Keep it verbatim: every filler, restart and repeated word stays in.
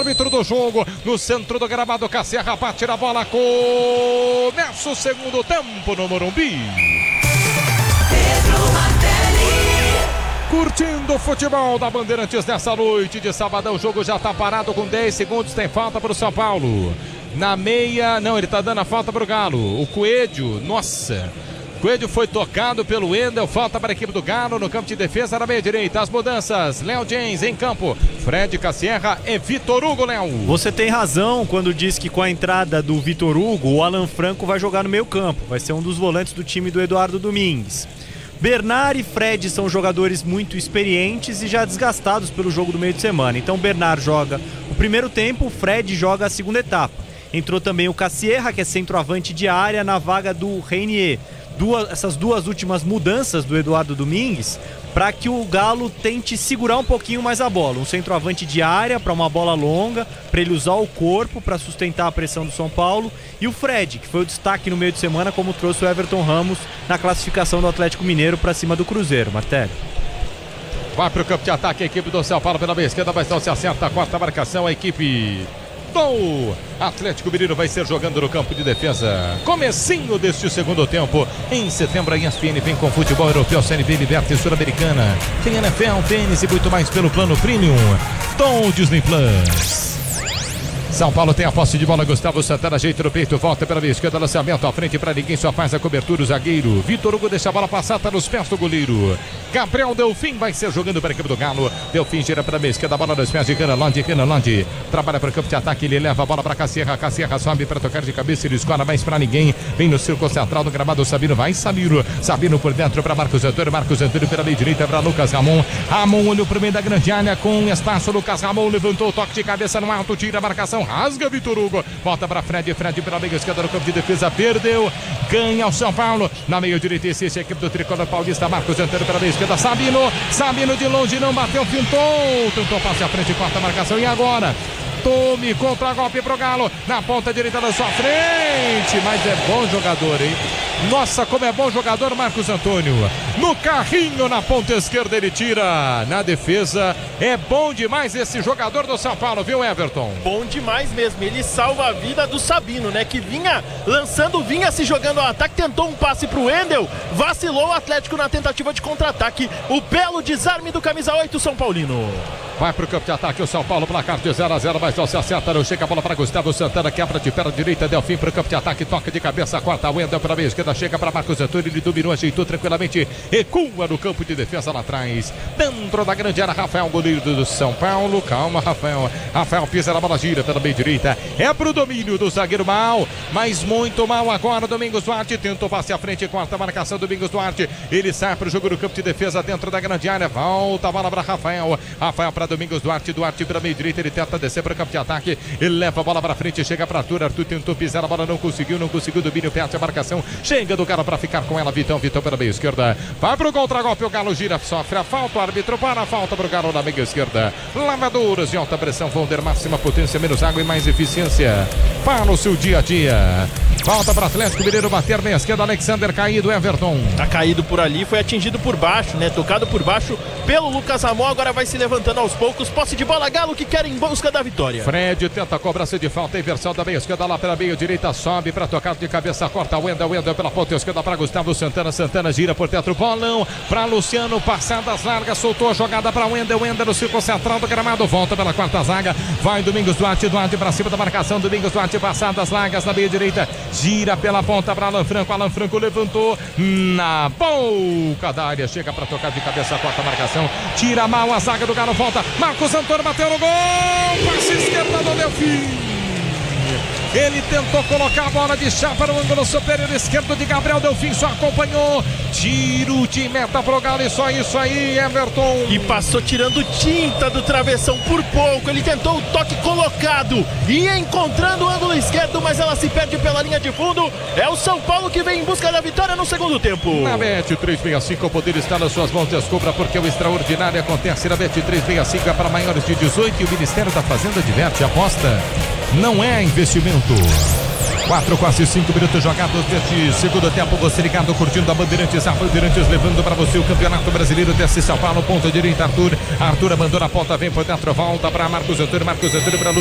árbitro do jogo. No centro do gramado, Casserra bate na bola. Começa o segundo tempo no Morumbi. Curtindo o futebol da Bandeirantes nessa noite de sabadão. O jogo já está parado com dez segundos. Tem falta para o São Paulo. Na meia, não, ele está dando a falta para o Galo. O Coelho, nossa. Coelho foi tocado pelo Wendel, falta para a equipe do Galo no campo de defesa na meia direita. As mudanças, Léo James em campo, Fred Casserra e Vitor Hugo, Léo. Você tem razão quando diz que com a entrada do Vitor Hugo, o Alan Franco vai jogar no meio campo. Vai ser um dos volantes do time do Eduardo Domingues. Bernard e Fred são jogadores muito experientes e já desgastados pelo jogo do meio de semana. Então Bernard joga o primeiro tempo, o Fred joga a segunda etapa. Entrou também o Casserra, que é centroavante de área, na vaga do Reinier. Duas, essas duas últimas mudanças do Eduardo Domingues para que o Galo tente segurar um pouquinho mais a bola. Um centroavante de área para uma bola longa, para ele usar o corpo para sustentar a pressão do São Paulo. E o Fred, que foi o destaque no meio de semana, como trouxe o Everton Ramos na classificação do Atlético Mineiro para cima do Cruzeiro. Martelli. Vai para o campo de ataque a equipe do São Paulo pela meia esquerda, mas não se acerta a quarta marcação. A equipe do Atlético Mineiro vai ser jogando no campo de defesa. Comecinho deste segundo tempo. Em setembro a E S P N vem com futebol europeu, Série B, Liberta e Sul-Americana. Tem N F L, tênis e muito mais pelo plano Premium do Disney Plus. São Paulo tem a posse de bola, Gustavo Santana ajeita no peito, volta pela meia esquerda, lançamento à frente para ninguém, só faz a cobertura o zagueiro. Vitor Hugo deixa a bola passar, tá nos pés do goleiro. Gabriel Delfim vai ser jogando para a equipe do Galo. Delfim gira para a meia esquerda, a bola nos pés de Canalande, Canalande trabalha para o campo de ataque, ele leva a bola para Casserra, Casserra sobe para tocar de cabeça, ele escola mais para ninguém, vem no círculo central do gramado, Sabino vai, Sabino, Sabino por dentro para Marcos Antônio, Marcos Antônio pela meia direita para Lucas Ramon, Ramon olhou para o meio da grande área com espaço, Lucas Ramon levantou o toque de cabeça no alto, tira a marcação, rasga Vitor Hugo, volta para Fred, Fred pela meia esquerda no campo de defesa, perdeu, ganha o São Paulo, na meia direita existe a equipe do Tricolor Paulista, Marcos Antônio pela meia esquerda, Sabino, Sabino de longe não bateu, pintou, tentou passe à frente, quarta marcação e agora tome contra-golpe pro Galo, na ponta direita da sua frente, mas é bom jogador, hein? Nossa, como é bom jogador Marcos Antônio, no carrinho na ponta esquerda ele tira, na defesa é bom demais esse jogador do São Paulo, viu Everton? Bom demais mesmo, ele salva a vida do Sabino, né, que vinha lançando, vinha se jogando ao ataque, tentou um passe pro Wendel, vacilou o Atlético na tentativa de contra-ataque, o belo desarme do camisa oito São Paulino. Vai pro campo de ataque o São Paulo, placar de zero a zero, mas não se acerta, não chega a bola para Gustavo Santana, quebra de perna direita, Delfim pro campo de ataque, toca de cabeça, quarta, Wendel pela meia esquerda, chega para Marcos Antônio, ele dominou, ajeitou tranquilamente, recua no campo de defesa lá atrás, dentro da grande área, Rafael, goleiro do São Paulo, calma Rafael, Rafael pisa na bola, gira pela meia direita, é pro domínio do zagueiro mal, mas muito mal agora, Domingos Duarte, tentou passe à frente, quarta marcação, Domingos Duarte, ele sai pro jogo no campo de defesa, dentro da grande área, volta a bola para Rafael, Rafael para Domingos Duarte, Duarte pela meia direita, ele tenta descer para o campo de ataque, ele leva a bola para frente, chega para Arthur, Arthur tentou pisar a bola, não conseguiu, não conseguiu, domínio, perde a marcação, chega do Galo para ficar com ela, Vitão, Vitão pela meia esquerda, vai pro contra-golpe, o Galo gira, sofre a falta, o árbitro para a falta pro Galo na meia esquerda, lavadoras de alta pressão, Vonder, máxima potência, menos água e mais eficiência para o seu dia a dia. Volta para Atlético Mineiro, bater meia esquerda, Alexander caído, Everton. Tá caído por ali, foi atingido por baixo, né? Tocado por baixo pelo Lucas Ramon, agora vai se levantando aos poucos, posse de bola, Galo que quer em busca da vitória. Fred tenta a cobrança de falta, inversão da meia esquerda lá pela meia direita, sobe para tocar de cabeça, corta Wendel, Wendel pela ponta esquerda para Gustavo Santana, Santana gira por dentro, bolão para Luciano, passadas largas, soltou a jogada para Wendel, Wendel no círculo central do gramado, volta pela quarta zaga, vai Domingos Duarte, Duarte para cima da marcação, Domingos Duarte, passadas largas na meia direita, gira pela ponta para Alan Franco, Alan Franco levantou na boca da área, chega para tocar de cabeça, quarta marcação, tira mal a zaga do Galo, volta, Marcos Antônio bateu no gol, passe esquerda do Delfim. Ele tentou colocar a bola de chapa no ângulo superior esquerdo de Gabriel Delfim, só acompanhou, tiro de meta pro Galo e só isso aí, Everton. E passou tirando tinta do travessão por pouco, ele tentou o toque colocado, ia encontrando o ângulo esquerdo, mas ela se perde pela linha de fundo, é o São Paulo que vem em busca da vitória no segundo tempo. Na Bet três sessenta e cinco, o poder está nas suas mãos, descubra porque o extraordinário acontece na Bet três sessenta e cinco, é para maiores de dezoito e o Ministério da Fazenda diverte, aposta não é investimento. quatro, quase cinco minutos jogados deste segundo tempo. Você ligado, curtindo a Bandeirantes. A Bandeirantes levando para você o Campeonato Brasileiro desse São Paulo. Ponta direita, Arthur. Arthur mandou na ponta, vem por dentro, volta para Marcos Antônio. Marcos Antônio para